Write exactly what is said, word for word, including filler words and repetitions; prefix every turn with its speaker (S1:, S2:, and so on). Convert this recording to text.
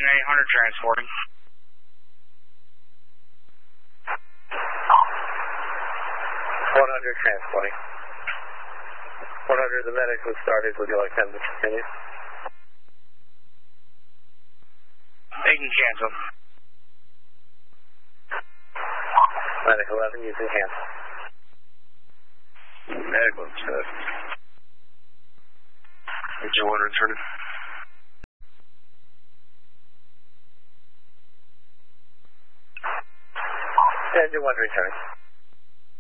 S1: eight hundred transporting.
S2: one hundred transporting. one hundred, the medic was started. Would you like them to continue?
S1: They can cancel.
S2: Medic eleven using hands.
S3: Medic one set. Engine one returning.
S2: Engine one returning.